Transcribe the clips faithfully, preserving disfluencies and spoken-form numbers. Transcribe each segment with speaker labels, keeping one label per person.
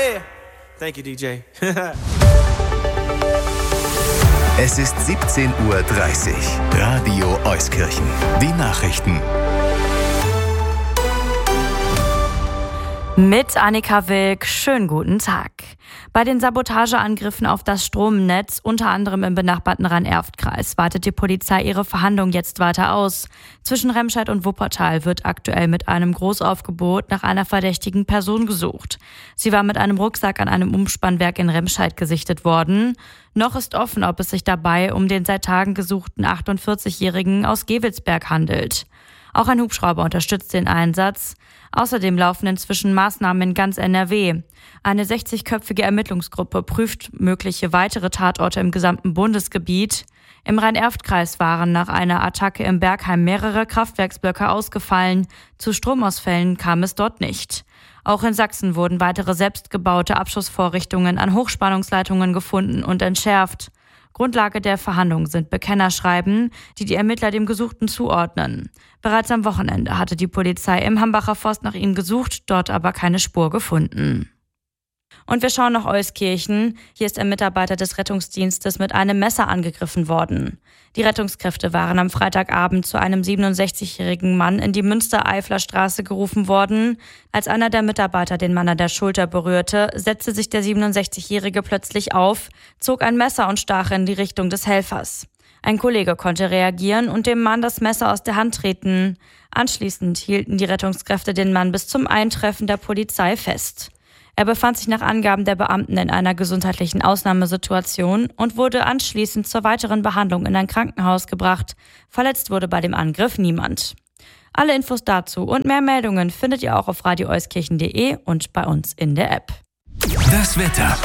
Speaker 1: Yeah. Thank you, D J.
Speaker 2: Es ist siebzehn Uhr dreißig. Radio Euskirchen. Die Nachrichten.
Speaker 3: Mit Annika Wilk, schönen guten Tag. Bei den Sabotageangriffen auf das Stromnetz, unter anderem im benachbarten Rhein-Erft-Kreis, wartet die Polizei ihre Verhandlung jetzt weiter aus. Zwischen Remscheid und Wuppertal wird aktuell mit einem Großaufgebot nach einer verdächtigen Person gesucht. Sie war mit einem Rucksack an einem Umspannwerk in Remscheid gesichtet worden. Noch ist offen, ob es sich dabei um den seit Tagen gesuchten achtundvierzigjährigen aus Gevelsberg handelt. Auch ein Hubschrauber unterstützt den Einsatz. Außerdem laufen inzwischen Maßnahmen in ganz N R W. Eine sechzigköpfige Ermittlungsgruppe prüft mögliche weitere Tatorte im gesamten Bundesgebiet. Im Rhein-Erft-Kreis waren nach einer Attacke im Bergheim mehrere Kraftwerksblöcke ausgefallen. Zu Stromausfällen kam es dort nicht. Auch in Sachsen wurden weitere selbstgebaute Abschussvorrichtungen an Hochspannungsleitungen gefunden und entschärft. Grundlage der Verhandlungen sind Bekennerschreiben, die die Ermittler dem Gesuchten zuordnen. Bereits am Wochenende hatte die Polizei im Hambacher Forst nach ihnen gesucht, dort aber keine Spur gefunden. Und wir schauen nach Euskirchen. Hier ist ein Mitarbeiter des Rettungsdienstes mit einem Messer angegriffen worden. Die Rettungskräfte waren am Freitagabend zu einem siebenundsechzigjährigen Mann in die Münster-Eifler-Straße gerufen worden. Als einer der Mitarbeiter den Mann an der Schulter berührte, setzte sich der siebenundsechzigjährige plötzlich auf, zog ein Messer und stach in die Richtung des Helfers. Ein Kollege konnte reagieren und dem Mann das Messer aus der Hand treten. Anschließend hielten die Rettungskräfte den Mann bis zum Eintreffen der Polizei fest. Er befand sich nach Angaben der Beamten in einer gesundheitlichen Ausnahmesituation und wurde anschließend zur weiteren Behandlung in ein Krankenhaus gebracht. Verletzt wurde bei dem Angriff niemand. Alle Infos dazu und mehr Meldungen findet ihr auch auf radio euskirchen punkt de und bei uns in der App.
Speaker 2: Das Wetter.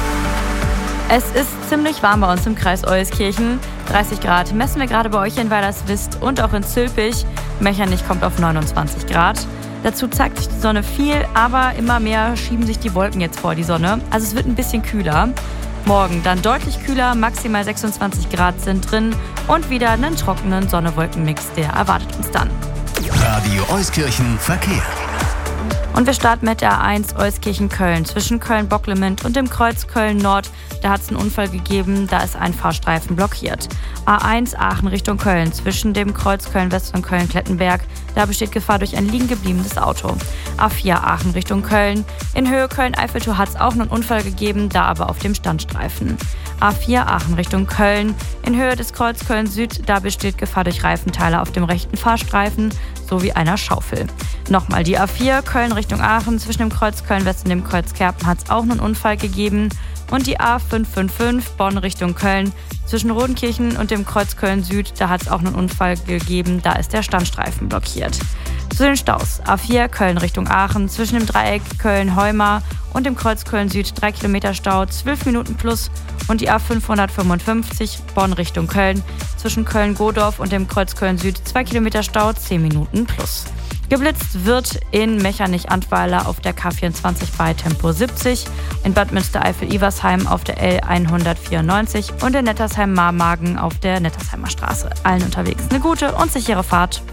Speaker 3: Es ist ziemlich warm bei uns im Kreis Euskirchen. dreißig Grad messen wir gerade bei euch in Weilerswist und auch in Zülpich. Mechernich kommt auf neunundzwanzig Grad. Dazu zeigt sich die Sonne viel, aber immer mehr schieben sich die Wolken jetzt vor die Sonne. Also es wird ein bisschen kühler. Morgen dann deutlich kühler, maximal sechsundzwanzig Grad sind drin und wieder einen trockenen Sonne-Wolken-Mix, der erwartet uns dann.
Speaker 2: Radio Euskirchen Verkehr.
Speaker 3: Und wir starten mit der A eins Euskirchen-Köln zwischen Köln-Bocklemünd und dem Kreuz Köln-Nord. Da hat es einen Unfall gegeben, da ist ein Fahrstreifen blockiert. A eins Aachen Richtung Köln zwischen dem Kreuz Köln-West und Köln-Klettenberg. Da besteht Gefahr durch ein liegen gebliebenes Auto. A vier Aachen Richtung Köln. In Höhe Köln-Eiffeltour hat es auch einen Unfall gegeben, da aber auf dem Standstreifen. A vier Aachen Richtung Köln. In Höhe des Kreuz Köln-Süd, da besteht Gefahr durch Reifenteile auf dem rechten Fahrstreifen sowie einer Schaufel. Nochmal die A vier Köln Richtung Aachen. Zwischen dem Kreuz Köln-West und dem Kreuz Kerpen hat es auch einen Unfall gegeben. Und die A fünf fünf fünf Bonn Richtung Köln. Zwischen Rodenkirchen und dem Kreuz Köln-Süd, da hat es auch einen Unfall gegeben, da ist der Standstreifen blockiert. Zu den Staus. A vier Köln Richtung Aachen, zwischen dem Dreieck Köln-Heumar und dem Kreuz Köln-Süd drei Kilometer Stau, zwölf Minuten plus. Und die A fünfhundertfünfundfünfzig Bonn Richtung Köln, zwischen Köln-Godorf und dem Kreuz Köln-Süd zwei Kilometer Stau, zehn Minuten plus. Geblitzt wird in Mechernich-Antweiler auf der K vierundzwanzig bei Tempo siebzig, in Bad Münstereifel-Iversheim auf der L hundertvierundneunzig und in Nettersheim-Marmagen auf der Nettersheimer Straße. Allen unterwegs eine gute und sichere Fahrt.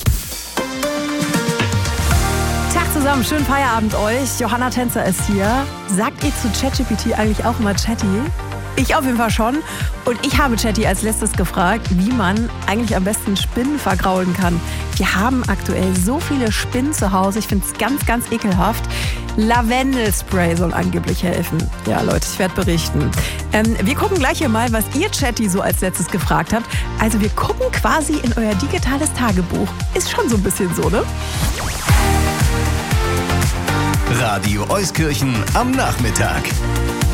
Speaker 4: Tag zusammen, schönen Feierabend euch. Johanna Tänzer ist hier. Sagt ihr zu ChatGPT eigentlich auch immer Chatty? Ich auf jeden Fall schon. Und ich habe Chatty als letztes gefragt, wie man eigentlich am besten Spinnen vergraulen kann. Wir haben aktuell so viele Spinnen zu Hause. Ich finde es ganz, ganz ekelhaft. Lavendelspray soll angeblich helfen. Ja, Leute, ich werde berichten. Ähm, wir gucken gleich hier mal, was ihr Chatty so als letztes gefragt habt. Also wir gucken quasi in euer digitales Tagebuch. Ist schon so ein bisschen so, ne?
Speaker 2: Radio Euskirchen am Nachmittag.